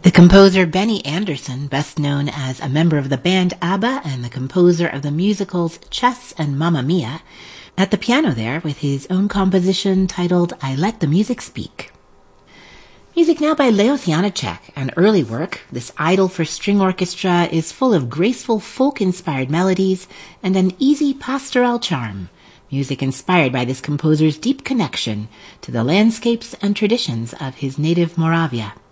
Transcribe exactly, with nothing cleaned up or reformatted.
The composer Benny Andersson, best known as a member of the band ABBA and the composer of the musicals Chess and Mamma Mia, at the piano there with his own composition titled I Let the Music Speak. Music now by Leos Janáček, an early work. This idol for string orchestra is full of graceful folk-inspired melodies and an easy pastoral charm. Music inspired by this composer's deep connection to the landscapes and traditions of his native Moravia.